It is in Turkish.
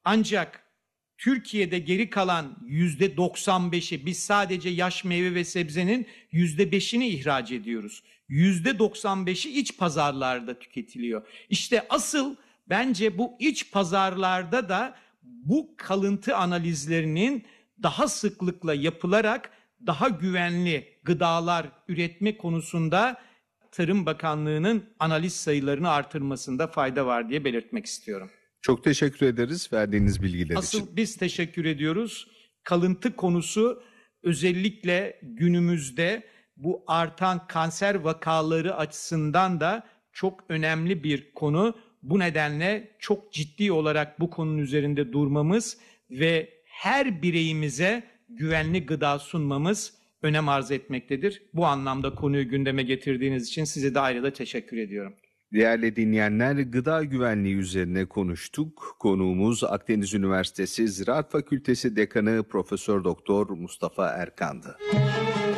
Ancak Türkiye'de geri kalan %95'i, biz sadece yaş meyve ve sebzenin %5'ini ihraç ediyoruz. %95'i iç pazarlarda tüketiliyor. İşte asıl bence bu iç pazarlarda da bu kalıntı analizlerinin daha sıklıkla yapılarak daha güvenli gıdalar üretme konusunda Tarım Bakanlığı'nın analiz sayılarını artırmasında fayda var diye belirtmek istiyorum. Çok teşekkür ederiz verdiğiniz bilgiler için. Asıl biz teşekkür ediyoruz. Kalıntı konusu özellikle günümüzde bu artan kanser vakaları açısından da çok önemli bir konu. Bu nedenle çok ciddi olarak bu konunun üzerinde durmamız ve her bireyimize güvenli gıda sunmamız önem arz etmektedir. Bu anlamda konuyu gündeme getirdiğiniz için size de ayrıca teşekkür ediyorum. Değerli dinleyenler, gıda güvenliği üzerine konuştuk. Konuğumuz Akdeniz Üniversitesi Ziraat Fakültesi Dekanı Profesör Doktor Mustafa Erkan'dı.